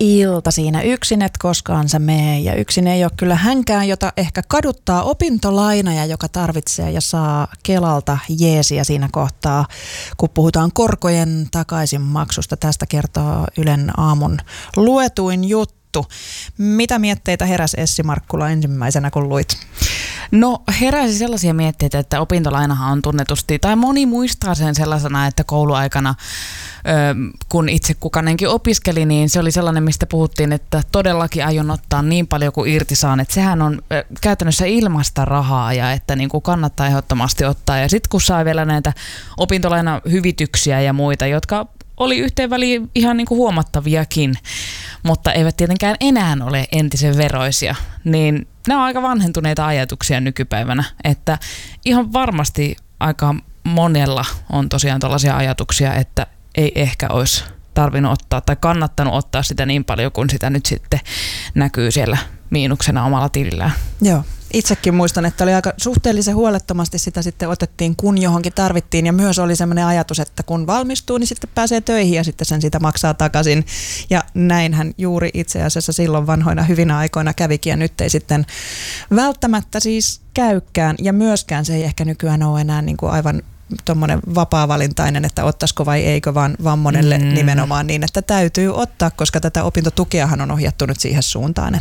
ilta siinä. Yksin et koskaan sä mee ja yksin ei ole kyllä hänkään, jota ehkä kaduttaa opintolaina ja joka tarvitsee ja saa Kelalta jeesiä siinä kohtaa, kun puhutaan korkojen takaisinmaksusta. Tästä kertoo Ylen aamun luetuin juttu. Mitä mietteitä heräsi Essi Markkula ensimmäisenä, kun luit? No heräsi sellaisia mietteitä, että opintolainahan on tunnetusti, tai moni muistaa sen sellaisena, että kouluaikana, kun itse kukanenkin opiskeli, niin se oli sellainen, mistä puhuttiin, että todellakin aion ottaa niin paljon kuin irti saan, että sehän on käytännössä ilmasta rahaa ja että niin kuin kannattaa ehdottomasti ottaa. Ja sitten kun saa vielä näitä opintolainahyvityksiä ja muita, jotka oli yhteen väliin ihan niin kuin huomattaviakin, mutta eivät tietenkään enää ole entisen veroisia, niin ne on aika vanhentuneita ajatuksia nykypäivänä, että ihan varmasti aika monella on tosiaan tällaisia ajatuksia, että ei ehkä olisi tarvinnut ottaa tai kannattanut ottaa sitä niin paljon, kun sitä nyt sitten näkyy siellä miinuksena omalla tilillään. Joo. Itsekin muistan, että oli aika suhteellisen huolettomasti sitä sitten otettiin, kun johonkin tarvittiin. Ja myös oli sellainen ajatus, että kun valmistuu, niin sitten pääsee töihin ja sitten sen sitä maksaa takaisin. Ja näinhän juuri itse asiassa silloin vanhoina hyvinä aikoina kävikin. Ja nyt ei sitten välttämättä siis käykään. Ja myöskään se ei ehkä nykyään ole enää niin kuin aivan tuommoinen vapaa-valintainen, että ottaisiko vai eikö, vaan monelle nimenomaan niin, että täytyy ottaa, koska tätä opintotukeahan on ohjattu nyt siihen suuntaan,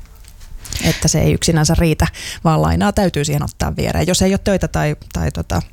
että se ei yksinänsä riitä, vaan lainaa täytyy siihen ottaa viereen. Jos ei ole töitä tai